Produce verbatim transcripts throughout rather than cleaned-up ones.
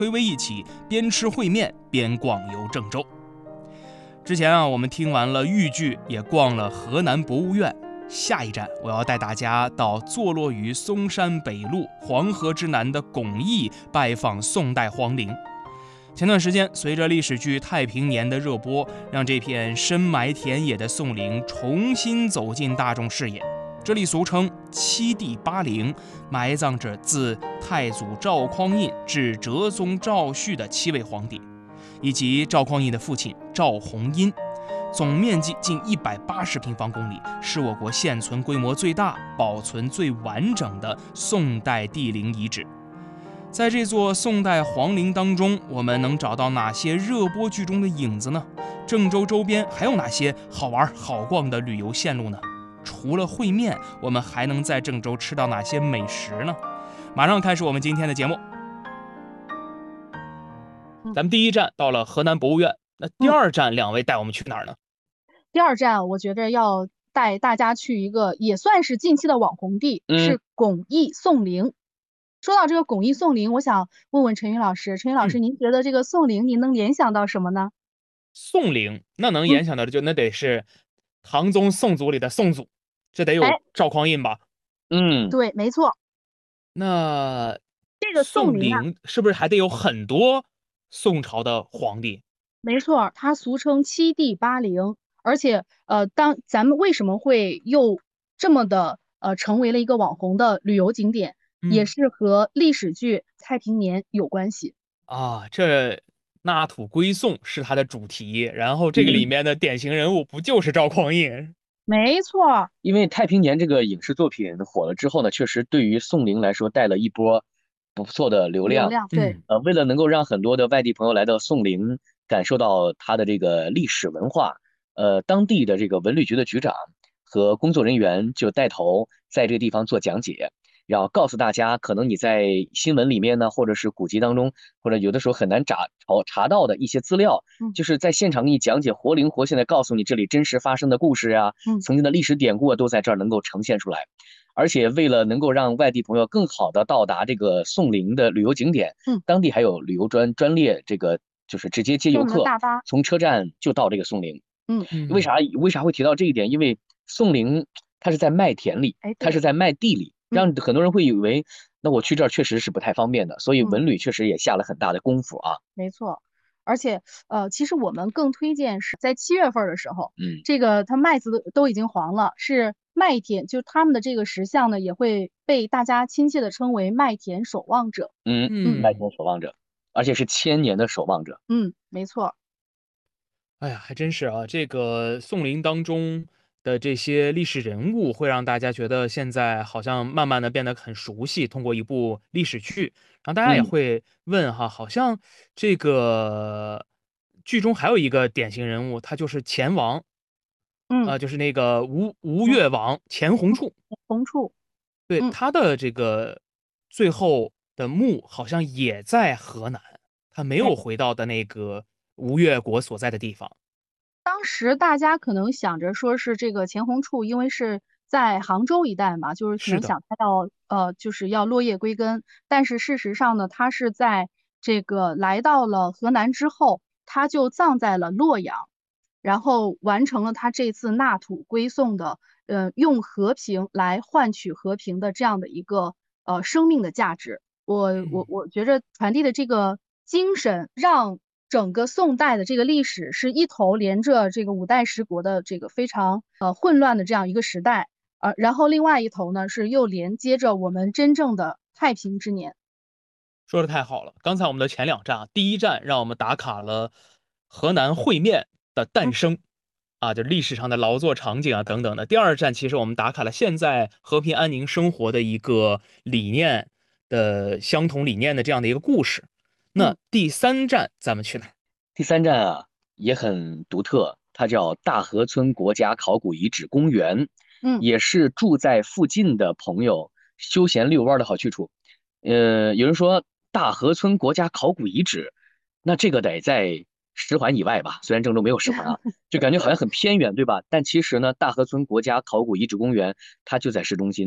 推为一起，边吃烩面边逛游郑州。之前啊，我们听完了豫剧，也逛了河南博物院。下一站，我要带大家到坐落于嵩山北路黄河之南的巩义拜访宋代皇陵。前段时间，随着历史剧《太平年》的热播，让这片深埋田野的宋陵重新走进大众视野。这里俗称七帝八陵，埋葬着自太祖赵匡胤至哲宗赵煦的七位皇帝，以及赵匡胤的父亲赵弘殷。总面积近一百八十平方公里，是我国现存规模最大、保存最完整的宋代帝陵遗址。在这座宋代皇陵当中，我们能找到哪些热播剧中的影子呢？郑州周边还有哪些好玩好逛的旅游线路呢？除了烩面，我们还能在郑州吃到哪些美食呢？马上开始我们今天的节目。咱们第一站到了河南博物院，那第二站两位带我们去哪儿呢？ 第二站我觉得要带大家去一个也算是近期的网红地， 嗯、 是巩义宋陵。说到这个巩义宋陵，我想问问陈宇老师，陈宇老师， 嗯、 您觉得这个宋陵您能联想到什么呢？ 宋陵那能联想到的就、嗯、那得是唐宗宋祖里的宋祖，这得有赵匡胤吧？ 嗯， 对，没错。 那这个宋陵、啊、 是不是还得有很多宋朝的皇帝？ 没错，它俗称七帝八陵，而且呃，当咱们为什么会又这么的呃成为了一个网红的旅游景点，嗯、也是和历史剧《太平年》有关系啊。这纳土归宋是它的主题，然后这个里面的典型人物不就是赵匡胤？ 嗯、没错， 因为《太平年》这个影视作品火了之后呢，确实对于宋陵来说带了一波不错的流量。 流量对， 呃，为了能够让很多的外地朋友来到宋陵，感受到它的这个历史文化，呃，当地的这个文旅局的局长和工作人员就带头在这个地方做讲解，然后告诉大家，可能你在新闻里面呢，或者是古籍当中，或者有的时候很难查查到的一些资料， 嗯、 就是在现场给你讲解，活灵活现的告诉你这里真实发生的故事啊， 嗯、 曾经的历史典故啊，都在这儿能够呈现出来。而且为了能够让外地朋友更好的到达这个宋陵的旅游景点， 嗯， 当地还有旅游专专列，这个就是直接接游客， 大巴从车站就到这个宋陵。 嗯， 为啥为啥会提到这一点？因为宋陵它是在麦田里，它是在麦地里，让很多人会以为，那我去这儿确实是不太方便的，所以文旅确实也下了很大的功夫啊。 嗯、没错。而且，呃，其实我们更推荐是在七月份的时候， 嗯， 这个它麦子都已经黄了，是麦田，就他们的这个石像呢，也会被大家亲切的称为麦田守望者。 嗯嗯，麦田守望者，而且是千年的守望者。 嗯，没错。 哎呀，还真是啊，这个宋陵当中的这些历史人物，会让大家觉得现在好像慢慢的变得很熟悉。通过一部历史剧，然后大家也会问哈，嗯、好像这个剧中还有一个典型人物，他就是钱王， 嗯， 呃，就是那个吴吴越王钱弘处。 弘处， 对、 嗯、 他的这个最后的墓好像也在河南，他没有回到的那个吴越国所在的地方。 当时大家可能想着说是这个钱弘处，因为是在杭州一带嘛，就是可能想他要呃，就是要落叶归根。但是事实上呢，他是在这个来到了河南之后，他就葬在了洛阳，然后完成了他这次纳土归宋的，呃，用和平来换取和平的这样的一个呃生命的价值。我我我觉着传递的这个精神让整个宋代的这个历史是一头连着这个五代十国的这个非常呃混乱的这样一个时代，呃，然后另外一头呢是又连接着我们真正的太平之年。 说的太好了，刚才我们的前两站，第一站让我们打卡了河南烩面的诞生，嗯、啊，就历史上的劳作场景啊等等的。第二站其实我们打卡了现在和平安宁生活的一个理念的相同理念的这样的一个故事。那第三站咱们去哪儿？ 第三站啊也很独特，它叫大河村国家考古遗址公园， 嗯， 也是住在附近的朋友休闲遛弯的好去处。呃，有人说大河村国家考古遗址，那这个得在十环以外吧？虽然郑州没有十环啊，就感觉好像很偏远，对吧？但其实呢，大河村国家考古遗址公园它就在市中心了。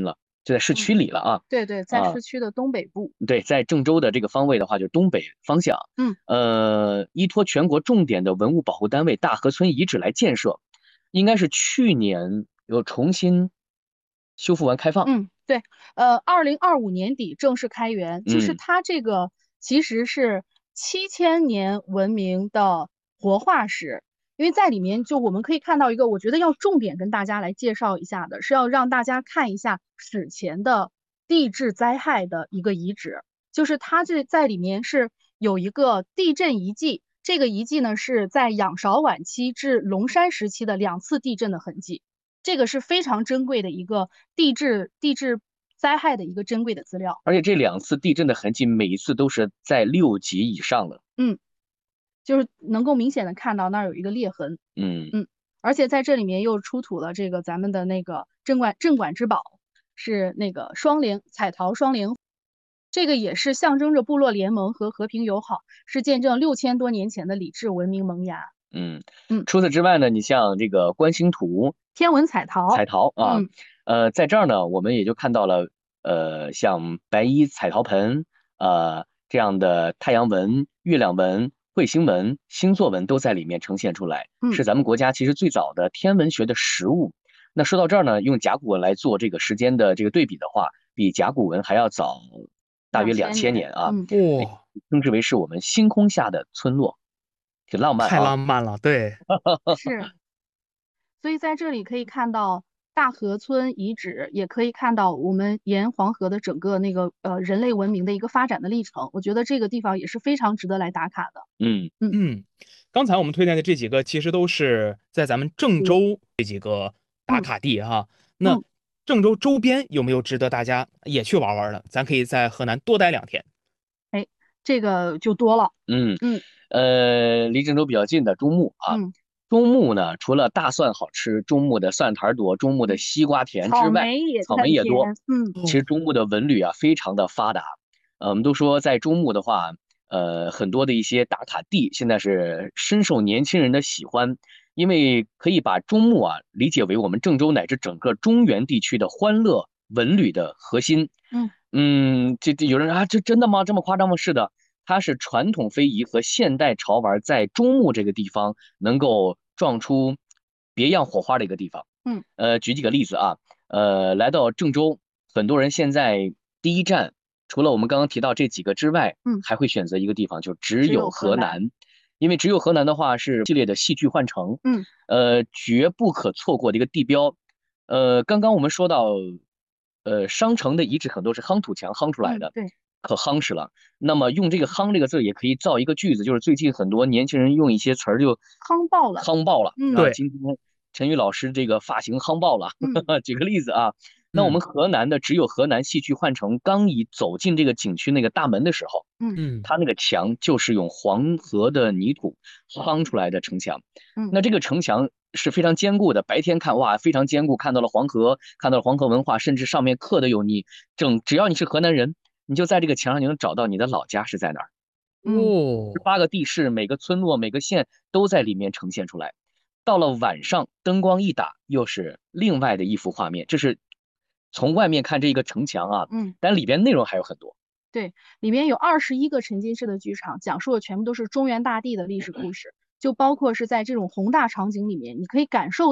就在市区里了啊。 对对，在啊， 市区的东北部。 对，在郑州的这个方位的话，就是东北方向。 嗯， 呃，依托全国重点的文物保护单位大河村遗址来建设，应该是去年又重新修复完开放。 嗯，对，呃，二零二五年底正式开园。就是嗯它这个其实是七千年文明的活化石，因为在里面就我们可以看到一个，我觉得要重点跟大家来介绍一下的，是要让大家看一下史前的地质灾害的一个遗址，就是它这在里面是有一个地震遗迹，这个遗迹呢是在仰韶晚期至龙山时期的两次地震的痕迹。这个是非常珍贵的一个地质地质灾害的一个珍贵的资料。 而且这两次地震的痕迹，每一次都是在六级以上的。 嗯，就是能够明显的看到那儿有一个裂痕。 嗯嗯，而且在这里面又出土了这个咱们的那个镇馆镇馆之宝，是那个双莲彩陶双莲，这个也是象征着部落联盟和和平友好，是见证六千多年前的礼制文明萌芽。 嗯嗯， 除此之外呢，你像这个观星图、 天文彩陶、 彩陶啊， 嗯呃，在这儿呢，我们也就看到了，呃，像白衣彩陶盆，呃，这样的太阳纹、月亮纹、彗星纹、星座纹都在里面呈现出来， 嗯是咱们国家其实最早的天文学的实物。那说到这儿呢，用甲骨文来做这个时间的这个对比的话，比甲骨文还要早大约两两千千年啊， 嗯， 哇， 称之为是我们星空下的村落，挺浪漫太啊。 浪漫了，对， 是。所以在这里可以看到大河村遗址，也可以看到我们沿黄河的整个那个呃人类文明的一个发展的历程。我觉得这个地方也是非常值得来打卡的。 嗯嗯，刚才我们推荐的这几个其实都是在咱们郑州这几个打卡地哈。那嗯郑州周边有没有值得大家也去玩玩的？咱可以在河南多待两天。 哎，这个就多了。 嗯嗯呃，离郑州比较近的中牟啊， 嗯， 中牟呢，除了大蒜好吃，中牟的蒜苔多，中牟的西瓜甜之草外， 莓也草莓很也多。 甜。嗯其实中牟的文旅啊，非常的发达。呃，我们都说在中牟的话，呃，很多的一些打卡地现在是深受年轻人的喜欢，因为可以把中牟啊理解为我们郑州乃至整个中原地区的欢乐文旅的核心。 嗯嗯，这这有人说啊，这真的吗？这么夸张吗？是的。它是传统非遗和现代潮玩在中牟这个地方能够撞出别样火花的一个地方。 嗯， 呃，举几个例子啊，呃，来到郑州，很多人现在第一站除了我们刚刚提到这几个之外， 嗯还会选择一个地方，就只只有有河南河南，因为只有河南的话是系列的戏剧换乘， 嗯呃，绝不可错过的一个地标。呃，刚刚我们说到，呃，商城的遗址很多是夯土墙夯出来的， 嗯，对， 可夯实了。那么用这个“夯”这个字也可以造一个句子，就是最近很多年轻人用一些词儿就夯爆了。 夯爆了嗯啊。 对今天陈宇老师这个发型夯爆了， 嗯举个例子啊，那我们河南的只有河南戏剧换乘刚一走进这个景区那个大门的时候， 嗯嗯， 它那个墙就是用黄河的泥土夯出来的城墙。 嗯那这个城墙是非常坚固的，白天看哇非常坚固，看到了黄河，看到了黄河文化，甚至上面刻的有你整，只要你是河南人，你就在这个墙上你能找到你的老家是在哪儿。 嗯哦， 八个地市，每个村落、每个县都在里面呈现出来。到了晚上，灯光一打，又是另外的一幅画面。这是从外面看这一个城墙啊， 嗯， 但里边内容还有很多。 对，里面有二十一个沉浸式的剧场，讲述的全部都是中原大地的历史故事，就包括是在这种宏大场景里面，你可以感受